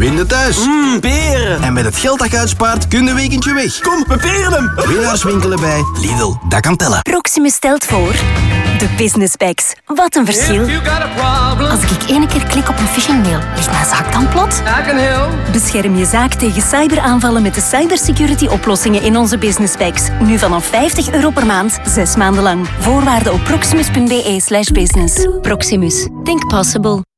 winnen thuis. Peren. En met het geld dat je uitspaart, kun je een weekendje weg. Kom, we peren hem. Winnaars winkelen bij Lidl. Dat kan tellen. Proximus stelt voor de Business Packs. Wat een verschil. Als ik 1 keer klik op een phishingmail, ligt mijn zaak dan plat? Bescherm je zaak tegen cyberaanvallen met de cybersecurity oplossingen in onze Business Packs. Nu vanaf €50 per maand, 6 maanden lang. Voorwaarden op proximus.be/business. Proximus. Think possible.